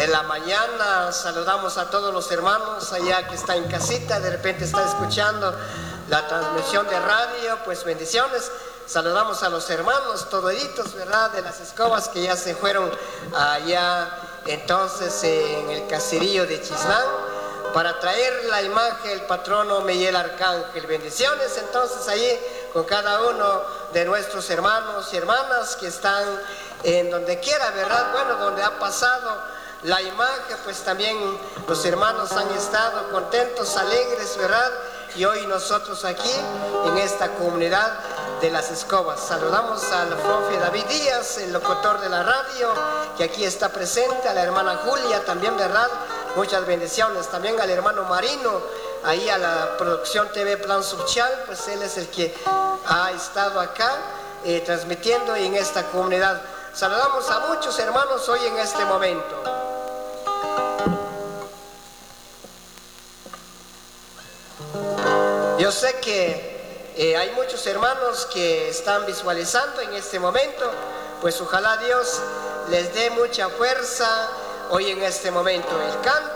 de la mañana. Saludamos a todos los hermanos allá que están en casita, de repente está escuchando la transmisión de radio, pues bendiciones. Saludamos a los hermanos todeditos, ¿verdad? De las escobas que ya se fueron allá entonces en el caserío de Chislán para traer la imagen del patrono Miguel Arcángel. Bendiciones entonces allí con cada uno de nuestros hermanos y hermanas que están en donde quiera, ¿verdad? Bueno, donde ha pasado la imagen, pues también los hermanos han estado contentos, alegres, ¿verdad? Y hoy nosotros aquí en esta comunidad de las escobas saludamos al profe David Díaz, el locutor de la radio, que aquí está presente, a la hermana Julia también, ¿verdad? Muchas bendiciones, también al hermano Marino, ahí a la producción TV Plan Social, pues él es el que ha estado acá transmitiendo en esta comunidad. Saludamos a muchos hermanos hoy en este momento. Yo sé que hay muchos hermanos que están visualizando en este momento, pues ojalá Dios les dé mucha fuerza hoy en este momento. El canto